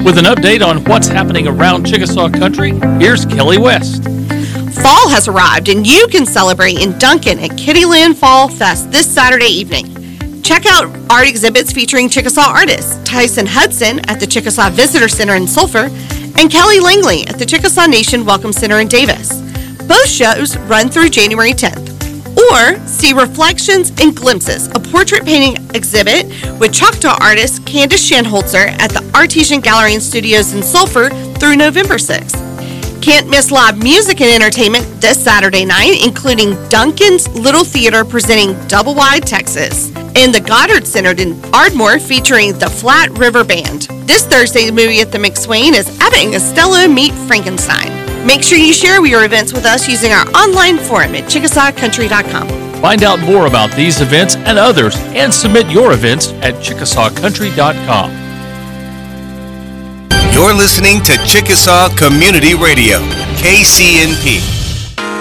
With an update on what's happening around Chickasaw Country, here's Kelly West. Fall has arrived, and you can celebrate in Duncan at Kittyland Fall Fest this Saturday evening. Check out art exhibits featuring Chickasaw artists, Tyson Hudson at the Chickasaw Visitor Center in Sulphur, and Kelly Langley at the Chickasaw Nation Welcome Center in Davis. Both shows run through January 10th. Or see Reflections and Glimpses, a portrait painting exhibit with Choctaw artist Candace Shanholzer at the Artesian Gallery and Studios in Sulphur through November 6th. Can't miss live music and entertainment this Saturday night, including Duncan's Little Theater presenting Double Wide Texas, and the Goddard Center in Ardmore featuring the Flat River Band. This Thursday's movie at the McSwain is Abbott and Costello Meet Frankenstein. Make sure you share your events with us using our online forum at ChickasawCountry.com. Find out more about these events and others and submit your events at ChickasawCountry.com. You're listening to Chickasaw Community Radio, KCNP.